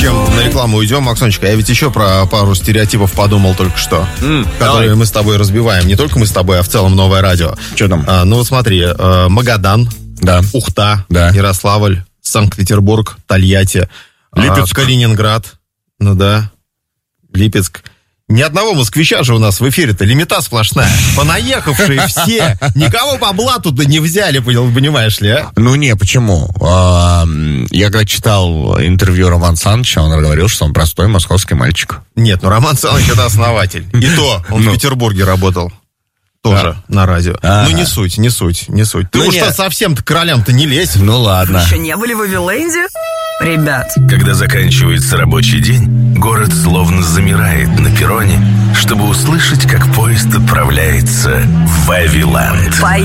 чем на рекламу уйдем, Максончик, я ведь еще про пару стереотипов подумал только что, которые мы с тобой разбиваем. Не только мы с тобой, а в целом новое радио. Что там? Ну вот смотри, Магадан, Да. Ухта, Да. Ярославль, Санкт-Петербург, Тольятти, Липецк. Калининград, ну да, Липецк. Ни одного москвича же у нас в эфире-то, лимита сплошная. Понаехавшие все, никого по блату-то не взяли, понимаешь ли, а? Ну не, почему? Я когда читал интервью Романа Саныча, он говорил, что он простой московский мальчик. Нет, ну Роман Саныч это основатель. И то, он в Петербурге работал. Тоже на радио. Ну не суть. Ты уж что совсем-то к королям-то не лезь. Ну ладно. Еще не были в Вавиленде? Ребят, Когда заканчивается рабочий день, город словно замирает на перроне, чтобы услышать, как поезд отправляется в Вавиланд.